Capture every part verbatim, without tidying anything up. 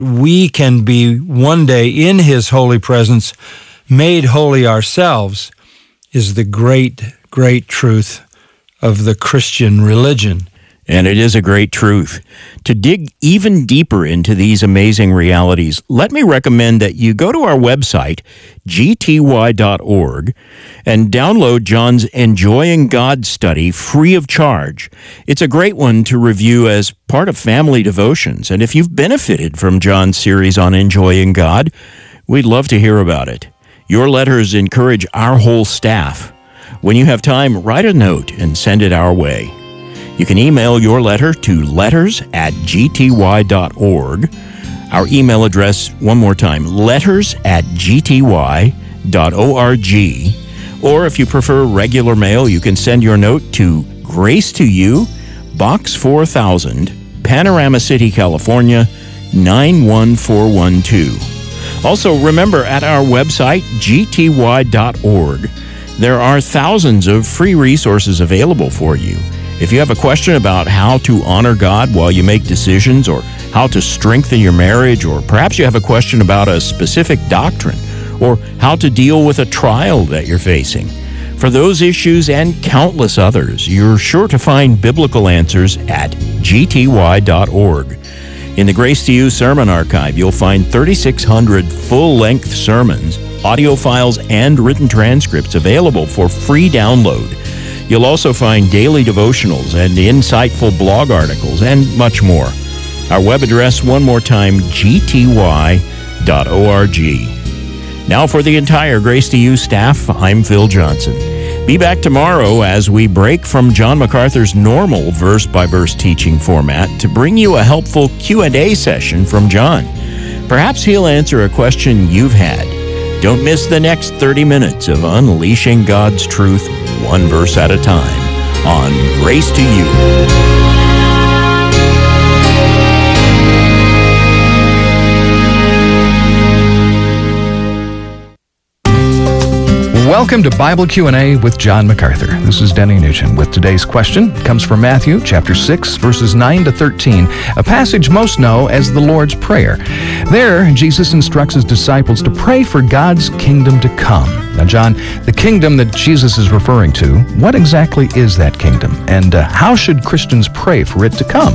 we can be one day in His holy presence, made holy ourselves, is the great, great truth of the Christian religion. And it is a great truth. To dig even deeper into these amazing realities, let me recommend that you go to our website, g t y dot org, and download John's Enjoying God study free of charge. It's a great one to review as part of family devotions. And if you've benefited from John's series on enjoying God, we'd love to hear about it. Your letters encourage our whole staff. When you have time, write a note and send it our way. You can email your letter to letters at g t y dot org. Our email address, one more time, letters at g t y dot org. Or if you prefer regular mail, you can send your note to Grace to You, Box four thousand, Panorama City, California, nine one four one two. Also, remember, at our website, g t y dot org, there are thousands of free resources available for you. If you have a question about how to honor God while you make decisions, or how to strengthen your marriage, or perhaps you have a question about a specific doctrine, or how to deal with a trial that you're facing, for those issues and countless others, you're sure to find biblical answers at g t y dot org. In the Grace to You Sermon Archive, you'll find thirty-six hundred full-length sermons, audio files, and written transcripts available for free download. You'll also find daily devotionals and insightful blog articles and much more. Our web address, one more time, g t y dot org. Now for the entire Grace to You staff, I'm Phil Johnson. Be back tomorrow as we break from John MacArthur's normal verse-by-verse teaching format to bring you a helpful Q and A session from John. Perhaps he'll answer a question you've had. Don't miss the next thirty minutes of unleashing God's truth one verse at a time on Grace to You. Welcome to Bible Q and A with John MacArthur. This is Denny Nugent with today's question. It comes from Matthew chapter six, verses nine to thirteen, a passage most know as the Lord's Prayer. There, Jesus instructs his disciples to pray for God's kingdom to come. Now, John, the kingdom that Jesus is referring to, what exactly is that kingdom? And uh, how should Christians pray for it to come?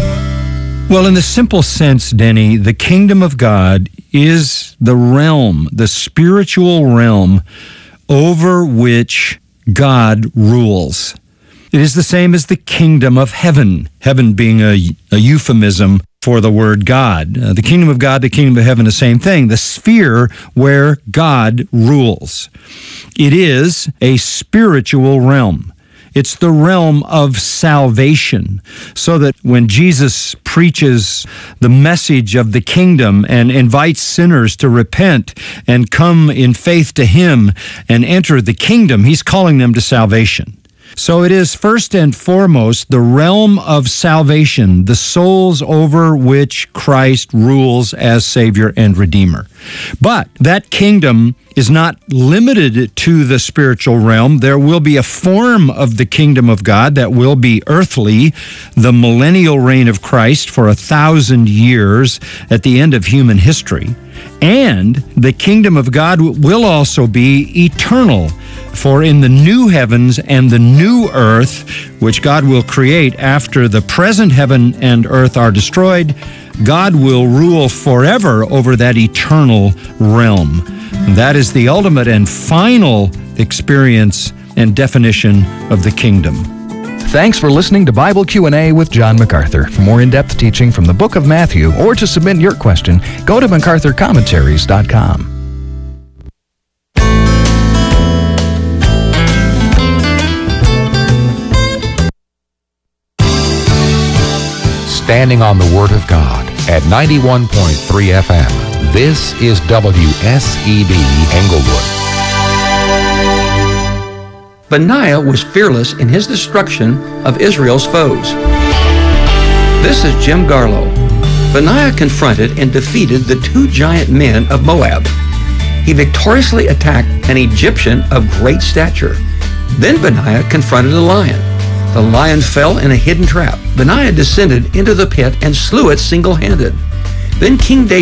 Well, in the simple sense, Denny, the kingdom of God is the realm, the spiritual realm over which God rules. It is the same as the kingdom of heaven, heaven being a, a euphemism for the word God. Uh, the kingdom of God, the kingdom of heaven, the same thing, the sphere where God rules. It is a spiritual realm. It's the realm of salvation, so that when Jesus preaches the message of the kingdom and invites sinners to repent and come in faith to Him and enter the kingdom, He's calling them to salvation. So it is first and foremost the realm of salvation, the souls over which Christ rules as Savior and Redeemer. But that kingdom is not limited to the spiritual realm. There will be a form of the kingdom of God that will be earthly, the millennial reign of Christ for a thousand years at the end of human history. And the kingdom of God will also be eternal, for in the new heavens and the new earth, which God will create after the present heaven and earth are destroyed, God will rule forever over that eternal realm. That is the ultimate and final experience and definition of the kingdom. Thanks for listening to Bible Q and A with John MacArthur. For more in-depth teaching from the book of Matthew, or to submit your question, go to macarthur commentaries dot com. Standing on the Word of God at ninety-one point three F M. This is W S E B Englewood. Benaiah was fearless in his destruction of Israel's foes. This is Jim Garlow. Benaiah confronted and defeated the two giant men of Moab. He victoriously attacked an Egyptian of great stature. Then Benaiah confronted a lion. The lion fell in a hidden trap. Benaiah descended into the pit and slew it single-handed. Then King David